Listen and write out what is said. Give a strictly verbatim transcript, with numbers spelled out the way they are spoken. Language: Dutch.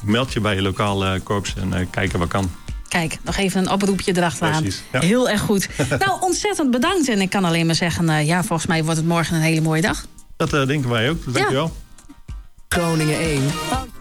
meld je bij je lokale korps en uh, kijken wat kan. Kijk, nog even een oproepje erachteraan. Precies, ja. Heel erg goed. Nou, ontzettend bedankt. En ik kan alleen maar zeggen, uh, ja, volgens mij wordt het morgen een hele mooie dag. Dat uh, denken wij ook. Dank je wel. Groningen één.